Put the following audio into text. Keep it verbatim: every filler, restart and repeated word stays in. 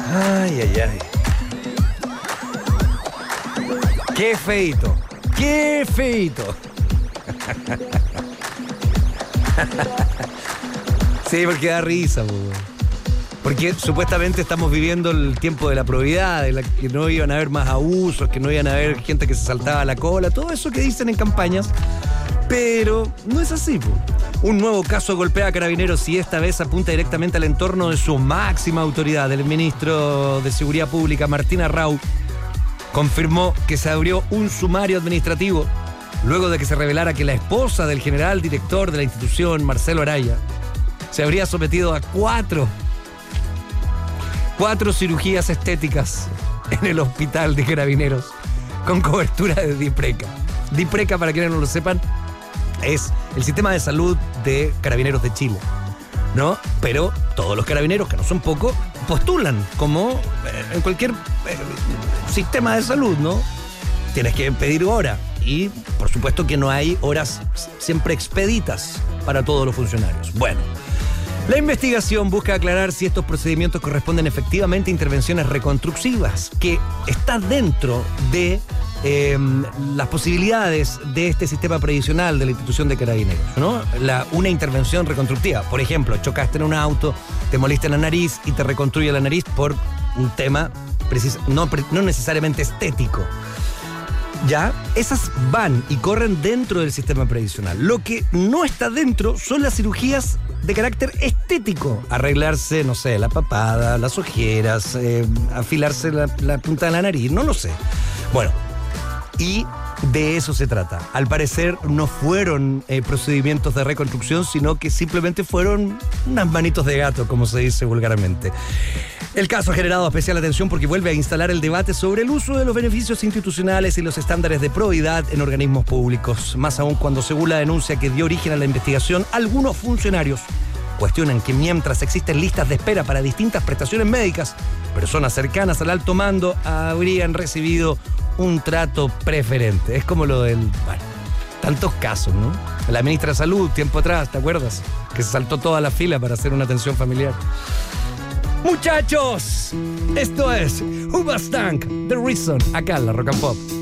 Ay, ay, ay. Qué feito. Qué feito. Sí, porque da risa, po. Porque supuestamente estamos viviendo el tiempo de la probidad, de la que no iban a haber más abusos, que no iban a haber gente que se saltaba la cola, todo eso que dicen en campañas. Pero no es así, po. Un nuevo caso golpea a Carabineros y esta vez apunta directamente al entorno de su máxima autoridad. El ministro de Seguridad Pública, Martín Arrau, confirmó que se abrió un sumario administrativo luego de que se revelara que la esposa del general director de la institución, Marcelo Araya, se habría sometido a cuatro, cuatro cirugías estéticas en el hospital de Carabineros con cobertura de DIPRECA. DIPRECA, para quienes no lo sepan, es el sistema de salud de Carabineros de Chile, ¿no? Pero todos los carabineros, que no son pocos, postulan como eh, en cualquier eh, sistema de salud, ¿no? Tienes que pedir hora y por supuesto que no hay horas siempre expeditas para todos los funcionarios. Bueno, la investigación busca aclarar si estos procedimientos corresponden efectivamente a intervenciones reconstructivas, que está dentro de Eh, las posibilidades de este sistema previsional de la institución de Carabineros, ¿no? La, una intervención reconstructiva. Por ejemplo, chocaste en un auto, te molesta la nariz y te reconstruye la nariz por un tema precis- no, no necesariamente estético. Ya, esas van y corren dentro del sistema previsional. Lo que no está dentro son las cirugías de carácter estético. Arreglarse, no sé, la papada, las ojeras, eh, afilarse la, la punta de la nariz, no lo sé. Bueno, y de eso se trata. Al parecer no fueron eh, procedimientos de reconstrucción, sino que simplemente fueron unas manitos de gato, como se dice vulgarmente. El caso ha generado especial atención porque vuelve a instalar el debate sobre el uso de los beneficios institucionales y los estándares de probidad en organismos públicos. Más aún cuando, según la denuncia que dio origen a la investigación, algunos funcionarios cuestionan que mientras existen listas de espera para distintas prestaciones médicas, personas cercanas al alto mando habrían recibido un trato preferente. Es como lo del... Bueno, tantos casos, ¿no? La ministra de Salud, tiempo atrás, ¿te acuerdas? Que se saltó toda la fila para hacer una atención familiar. Muchachos, esto es Hoobastank, The Reason, acá en la Rock and Pop.